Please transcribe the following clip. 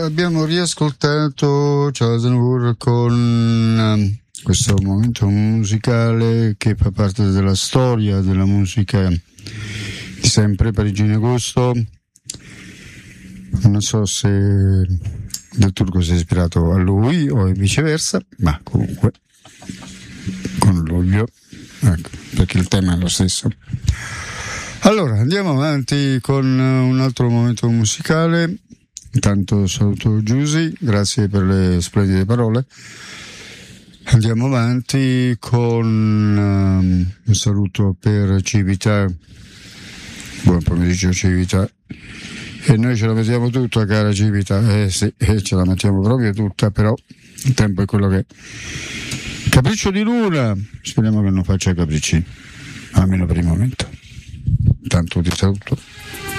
abbiamo riascoltato Charles Aznavour con questo momento musicale che fa parte della storia della musica di sempre, Parigi in agosto. Non so se Del Turco si è ispirato a lui o viceversa, ma comunque con luglio, ecco, perché il tema è lo stesso. Allora, andiamo avanti con un altro momento musicale. Intanto saluto Giusy, grazie per le splendide parole. Andiamo avanti con un saluto per Civita. Buon pomeriggio Civita. E noi ce la mettiamo tutta, cara Civita. Sì, ce la mettiamo proprio tutta, però il tempo è quello che è. Capriccio di Luna. Speriamo che non faccia capricci, almeno per il momento. Tanto ti saluto.